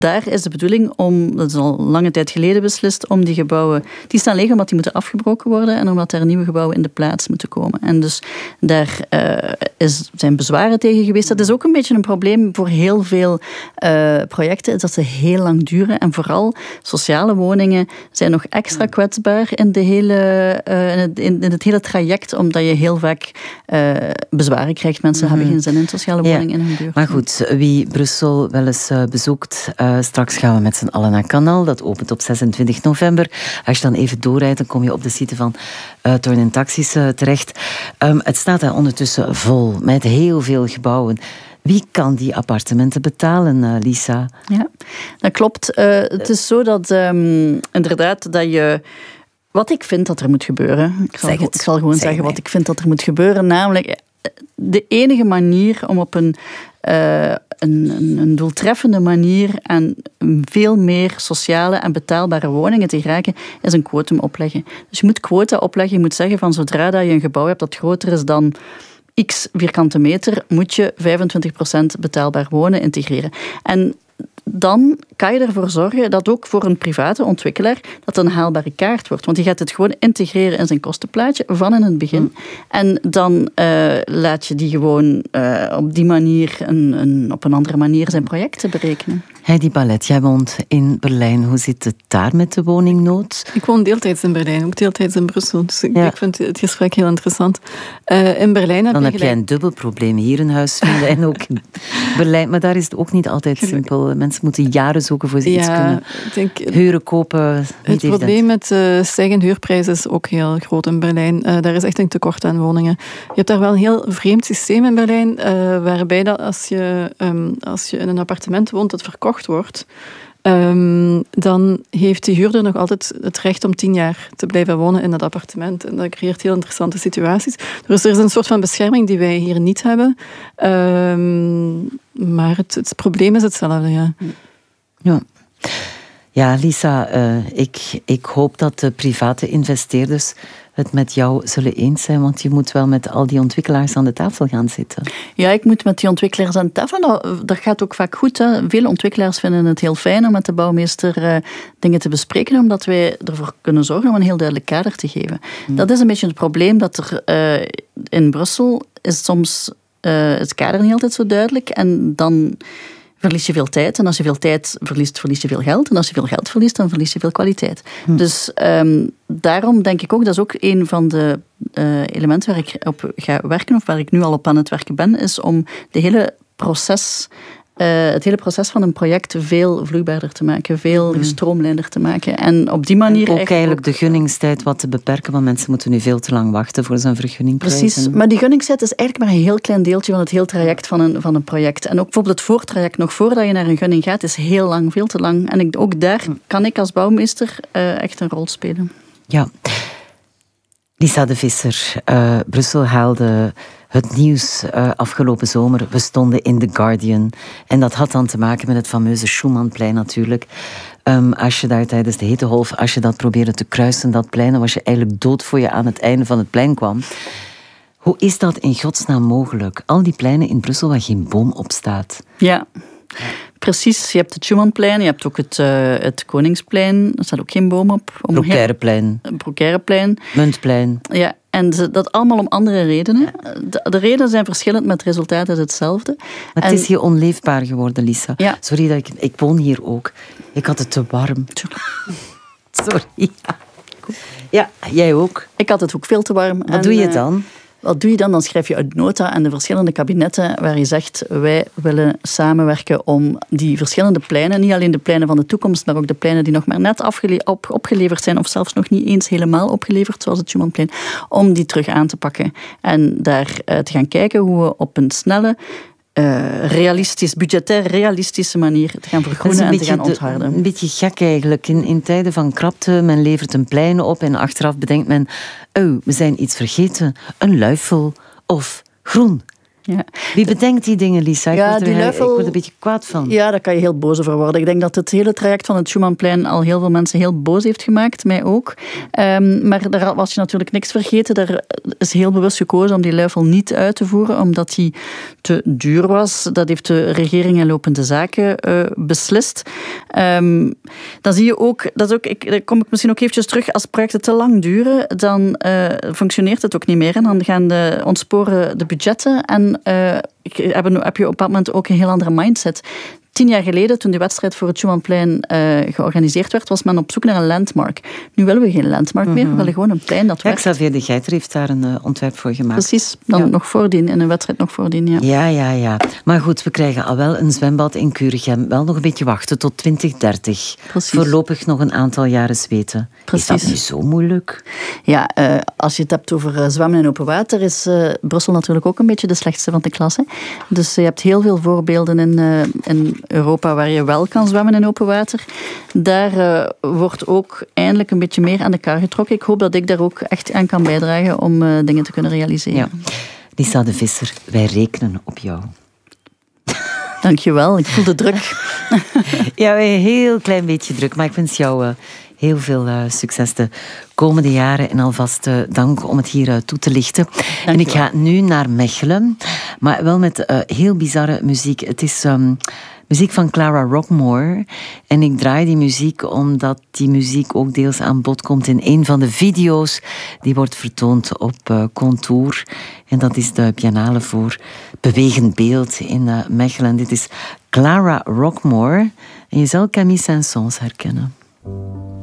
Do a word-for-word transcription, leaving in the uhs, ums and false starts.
daar is de bedoeling om, dat is al lange tijd geleden beslist, om die gebouwen, die staan leeg omdat die moeten afgebroken worden en omdat er nieuwe gebouwen in de plaats moeten komen. En dus daar uh, is, zijn bezwaren tegen geweest. Dat is ook een beetje een probleem voor heel veel uh, projecten, is dat ze heel lang duren. En vooral sociale woningen zijn nog extra kwetsbaar in, de hele, uh, in, het, in, in het hele traject, omdat je heel vaak uh, bezwaren krijgt. Mensen mm-hmm. hebben geen zin in sociale woningen ja. in hun buurt. Maar goed, wie Brussel wel eens uh, bezoekt, uh, straks gaan we met z'n allen naar Canal. Dat opent op zesentwintig november. Als je dan even doorrijdt, dan kom je op de site van uh, Torn en Taxis uh, terecht. Um, het staat daar ondertussen vol, met heel veel gebouwen. Wie kan die appartementen betalen, uh, Lisa? Ja, dat klopt. Uh, het is zo dat um, inderdaad dat je... Wat ik vind dat er moet gebeuren... Ik zal, go- ik zal gewoon zeg zeggen mij. wat ik vind dat er moet gebeuren. Namelijk, de enige manier om op een... Uh, een, een, een doeltreffende manier en veel meer sociale en betaalbare woningen te geraken, is een quotum opleggen. Dus je moet quota opleggen. Je moet zeggen van zodra dat je een gebouw hebt dat groter is dan x vierkante meter, moet je vijfentwintig procent betaalbaar wonen integreren. En dan kan je ervoor zorgen dat ook voor een private ontwikkelaar dat een haalbare kaart wordt. Want die gaat het gewoon integreren in zijn kostenplaatje van in het begin. Mm. En dan uh, laat je die gewoon uh, op die manier, een, een, op een andere manier zijn projecten berekenen. Heidi Ballet, jij woont in Berlijn. Hoe zit het daar met de woningnood? Ik woon deeltijds in Berlijn, ook deeltijds in Brussel. Dus ik, ja. ik vind het gesprek heel interessant. Uh, in Berlijn heb Dan je heb gelijk... jij een dubbel probleem. Hier een huis vinden en ook in Berlijn. Maar daar is het ook niet altijd simpel. Mensen moeten jaren zoeken voor ze ja, iets kunnen denk, huren, kopen. Het probleem met uh, stijgende huurprijzen is ook heel groot in Berlijn. Uh, daar is echt een tekort aan woningen. Je hebt daar wel een heel vreemd systeem in Berlijn, uh, waarbij dat als je, um, als je in een appartement woont dat verkocht wordt, um, dan heeft de huurder nog altijd het recht om tien jaar te blijven wonen in dat appartement. En dat creëert heel interessante situaties. Dus er is een soort van bescherming die wij hier niet hebben. Um, maar het, het probleem is hetzelfde, ja. Ja. Ja, Lisa, uh, ik, ik hoop dat de private investeerders het met jou zullen eens zijn, want je moet wel met al die ontwikkelaars aan de tafel gaan zitten. Ja, ik moet met die ontwikkelaars aan de tafel. Dat, dat gaat ook vaak goed. Hè. Veel ontwikkelaars vinden het heel fijn om met de bouwmeester uh, dingen te bespreken, omdat wij ervoor kunnen zorgen om een heel duidelijk kader te geven. Hmm. Dat is een beetje het probleem dat er uh, in Brussel is soms uh, het kader niet altijd zo duidelijk en dan verlies je veel tijd. En als je veel tijd verliest, verlies je veel geld. En als je veel geld verliest, dan verlies je veel kwaliteit. Hm. Dus um, daarom denk ik ook, dat is ook een van de uh, elementen waar ik op ga werken, of waar ik nu al op aan het werken ben, is om de hele proces... Uh, het hele proces van een project veel vloeibaarder te maken, veel gestroomlijnder te maken. En op die manier... Ook eigenlijk ook de gunningstijd wat te beperken, want mensen moeten nu veel te lang wachten voor zo'n vergunning krijgen. Precies, maar die gunningstijd is eigenlijk maar een heel klein deeltje van het hele traject van een, van een project. En ook bijvoorbeeld het voortraject, nog voordat je naar een gunning gaat, is heel lang, veel te lang. En ik, ook daar kan ik als bouwmeester uh, echt een rol spelen. Ja. Lisa de Visser, uh, Brussel haalde het nieuws uh, afgelopen zomer. We stonden in The Guardian. En dat had dan te maken met het fameuze Schumannplein natuurlijk. Um, als je daar tijdens de hittegolf, als je dat probeerde te kruisen, dat plein, dan was je eigenlijk dood voor je aan het einde van het plein kwam. Hoe is dat in godsnaam mogelijk? Al die pleinen in Brussel waar geen boom op staat. Ja. Precies, je hebt het Schumannplein, je hebt ook het, uh, het Koningsplein, er staat ook geen boom op. Broekaireplein. Broekaireplein. Muntplein. Ja, en dat allemaal om andere redenen. De, de redenen zijn verschillend, maar het resultaat is hetzelfde. Maar het en, is hier onleefbaar geworden, Lisa. Ja. Sorry, dat ik, ik woon hier ook. Ik had het te warm. Sorry. Ja. ja, jij ook. Ik had het ook veel te warm. Wat en, doe je dan? Wat doe je dan? Dan schrijf je uit nota aan de verschillende kabinetten waar je zegt, wij willen samenwerken om die verschillende pleinen, niet alleen de pleinen van de toekomst, maar ook de pleinen die nog maar net afgele- op, opgeleverd zijn of zelfs nog niet eens helemaal opgeleverd, zoals het Schumannplein, om die terug aan te pakken. En daar uh, te gaan kijken hoe we op een snelle, Uh, realistisch, budgetair realistische manier te gaan vergroenen en te gaan ontharden. De, een beetje gek eigenlijk. In, in tijden van krapte, men levert een plein op en achteraf bedenkt men, oh, we zijn iets vergeten. Een luifel of groen. Ja. Wie bedenkt die dingen, Lisa? Ik, ja, word er, die luifel, ik word er een beetje kwaad van. Ja, daar kan je heel boos over worden. Ik denk dat het hele traject van het Schumannplein al heel veel mensen heel boos heeft gemaakt, mij ook. Um, maar daar was je natuurlijk niks vergeten. Er is heel bewust gekozen om die luifel niet uit te voeren, omdat die te duur was. Dat heeft de regering en lopende zaken uh, beslist. Um, dan zie je ook, dat is ook ik, daar kom ik misschien ook eventjes terug, als projecten te lang duren, dan uh, functioneert het ook niet meer. En dan gaan de, ontsporen de budgetten en Uh, heb je op dat moment ook een heel andere mindset. Tien jaar geleden, toen de wedstrijd voor het Schumannplein uh, georganiseerd werd, was men op zoek naar een landmark. Nu willen we geen landmark meer, mm-hmm. we willen gewoon een plein dat ja, werkt. Xavier de Geiter heeft daar een uh, ontwerp voor gemaakt. Precies, dan ja. nog voordien, in een wedstrijd nog voordien. Ja. ja, ja, ja. Maar goed, we krijgen al wel een zwembad in Kuregem. Wel nog een beetje wachten tot twintig dertig. Precies. Voorlopig nog een aantal jaren zweten. Precies. Is dat nu zo moeilijk? Ja, uh, als je het hebt over uh, zwemmen in open water, is uh, Brussel natuurlijk ook een beetje de slechtste van de klas. Hè? Dus uh, je hebt heel veel voorbeelden in, uh, in Europa waar je wel kan zwemmen in open water. Daar uh, wordt ook eindelijk een beetje meer aan de kar getrokken. Ik hoop dat ik daar ook echt aan kan bijdragen om uh, dingen te kunnen realiseren. Ja. Lisa de Visser, wij rekenen op jou. Dankjewel, ik voel de druk. Ja, een heel klein beetje druk, maar ik wens jou uh, heel veel uh, succes de komende jaren en alvast uh, dank om het hier uh, toe te lichten. Dankjewel. En ik ga nu naar Mechelen, maar wel met uh, heel bizarre muziek. Het is Um, muziek van Clara Rockmore. En ik draai die muziek omdat die muziek ook deels aan bod komt in een van de video's die wordt vertoond op uh, Contour. En dat is de Biennale voor Bewegend Beeld in uh, Mechelen. Dit is Clara Rockmore. En je zal Camille Saint-Saëns herkennen.